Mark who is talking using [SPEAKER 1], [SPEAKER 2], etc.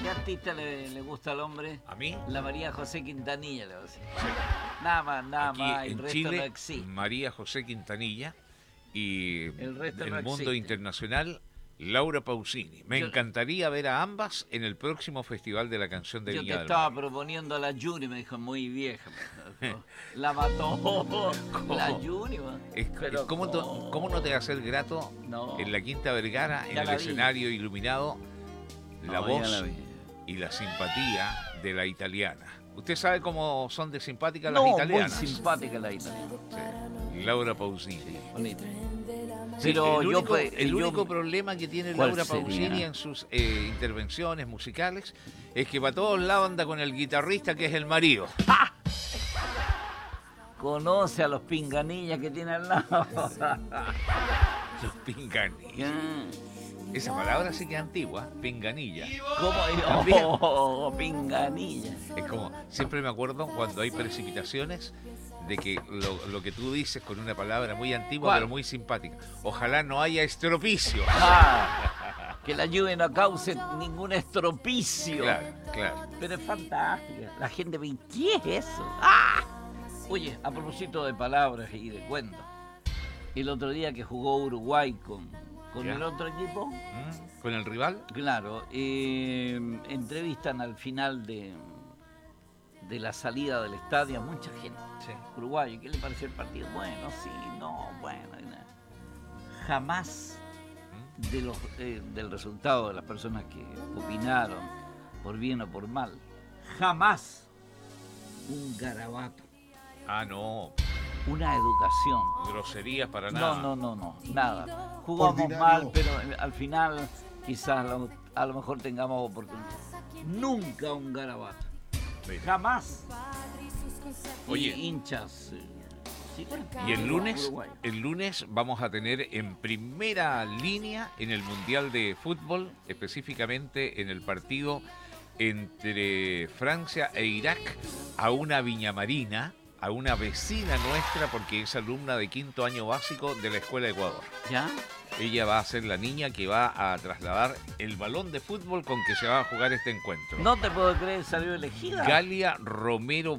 [SPEAKER 1] ¿Qué artista le gusta al hombre?
[SPEAKER 2] ¿A mí?
[SPEAKER 1] La María José Quintanilla, le voy a decir. Nada
[SPEAKER 2] Aquí
[SPEAKER 1] más, el
[SPEAKER 2] en
[SPEAKER 1] resto
[SPEAKER 2] Chile,
[SPEAKER 1] no existe.
[SPEAKER 2] María José Quintanilla, y
[SPEAKER 1] El resto
[SPEAKER 2] en
[SPEAKER 1] no
[SPEAKER 2] el mundo
[SPEAKER 1] existe.
[SPEAKER 2] internacional, Laura Pausini. Me
[SPEAKER 1] Yo-
[SPEAKER 2] encantaría ver a ambas en el próximo Festival de la Canción de
[SPEAKER 1] Yo
[SPEAKER 2] Viña
[SPEAKER 1] te
[SPEAKER 2] del
[SPEAKER 1] estaba
[SPEAKER 2] Mar.
[SPEAKER 1] proponiendo a la Yuri, me dijo, muy vieja. Me dijo. La mató. La Yuri, man. Pero
[SPEAKER 2] ¿Cómo no te va a ser grato
[SPEAKER 1] No.
[SPEAKER 2] en la Quinta Vergara, en
[SPEAKER 1] Ya
[SPEAKER 2] el
[SPEAKER 1] la vi.
[SPEAKER 2] escenario iluminado, la
[SPEAKER 1] No, ya
[SPEAKER 2] voz
[SPEAKER 1] la vi.
[SPEAKER 2] y la simpatía de la italiana? ¿Usted sabe cómo son de simpáticas
[SPEAKER 1] No,
[SPEAKER 2] las
[SPEAKER 1] muy
[SPEAKER 2] italianas?
[SPEAKER 1] simpática la italiana.
[SPEAKER 2] Sí. Laura Pausini.
[SPEAKER 1] Bonita.
[SPEAKER 2] Sí,
[SPEAKER 1] Pero
[SPEAKER 2] el
[SPEAKER 1] yo
[SPEAKER 2] único,
[SPEAKER 1] pe-
[SPEAKER 2] el
[SPEAKER 1] yo-
[SPEAKER 2] único problema que tiene
[SPEAKER 1] ¿Cuál
[SPEAKER 2] Laura
[SPEAKER 1] sería?
[SPEAKER 2] Pausini en sus intervenciones musicales es que para todos lados anda con el guitarrista que es el marido.
[SPEAKER 1] Conoce a los pinganillas que tiene al lado.
[SPEAKER 2] Los pinganillas.
[SPEAKER 1] Ya.
[SPEAKER 2] Esa palabra sí que es antigua, pinganilla.
[SPEAKER 1] ¿Cómo?
[SPEAKER 2] También.
[SPEAKER 1] Oh, pinganilla.
[SPEAKER 2] Es como, siempre me acuerdo cuando hay precipitaciones de que lo que tú dices con una palabra muy antigua
[SPEAKER 1] ¿Cuál?
[SPEAKER 2] pero muy simpática. Ojalá no haya estropicio.
[SPEAKER 1] Que la lluvia no cause ningún estropicio.
[SPEAKER 2] Claro.
[SPEAKER 1] Pero es fantástica. La gente ve, ¿qué es eso? Oye, a propósito de palabras y de cuentos, el otro día que jugó Uruguay con
[SPEAKER 2] Ya.
[SPEAKER 1] el otro equipo,
[SPEAKER 2] ¿Con el rival?
[SPEAKER 1] claro, entrevistan al final de la salida del estadio a mucha gente.
[SPEAKER 2] Sí.
[SPEAKER 1] Uruguayo, ¿qué le pareció el partido? Bueno, sí, no, bueno. Jamás del resultado de las personas que opinaron, por bien o por mal, jamás un garabato,
[SPEAKER 2] Ah, no.
[SPEAKER 1] una educación.
[SPEAKER 2] Groserías para nada.
[SPEAKER 1] No, nada. Jugamos
[SPEAKER 3] Ordinario.
[SPEAKER 1] mal, pero al final quizás a lo mejor tengamos oportunidad. Nunca un garabato.
[SPEAKER 2] Mira.
[SPEAKER 1] Jamás.
[SPEAKER 2] Oye.
[SPEAKER 1] Y hinchas. Sí, bueno,
[SPEAKER 2] Y
[SPEAKER 1] Uruguay.
[SPEAKER 2] el lunes vamos a tener en primera línea en el Mundial de Fútbol, específicamente en el partido entre Francia e Irak, a una viñamarina, a una vecina nuestra, porque es alumna de 5º año básico de la Escuela de Ecuador.
[SPEAKER 1] ¿Ya?
[SPEAKER 2] Ella va a ser la niña que va a trasladar el balón de fútbol con que se va a jugar este encuentro.
[SPEAKER 1] No te puedo creer, salió elegida.
[SPEAKER 2] Galia Romero